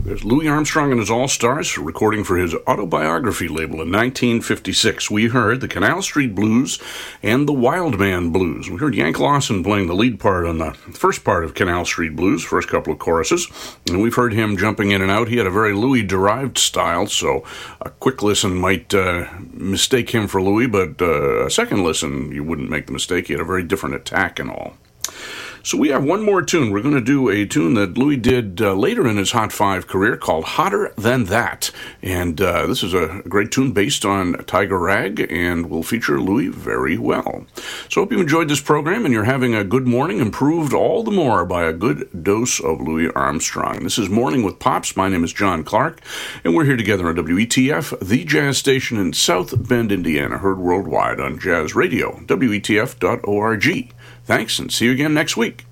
There's Louis Armstrong and his All-Stars, recording for his autobiography label in 1956. We heard the Canal Street Blues and the Wildman Blues. We heard Yank Lawson playing the lead part on the first part of Canal Street Blues, first couple of choruses, and we've heard him jumping in and out. He had a very Louis-derived style, so a quick listen might mistake him for Louis, but a second listen, you wouldn't make the mistake. He had a very different attack and all. So we have one more tune. We're going to do a tune that Louis did later in his Hot 5 career called Hotter Than That. And this is a great tune based on Tiger Rag and will feature Louis very well. So I hope you enjoyed this program and you're having a good morning, improved all the more by a good dose of Louis Armstrong. This is Morning with Pops. My name is John Clark, and we're here together on WETF, the jazz station in South Bend, Indiana, heard worldwide on Jazz Radio, WETF.org. Thanks, and see you again next week.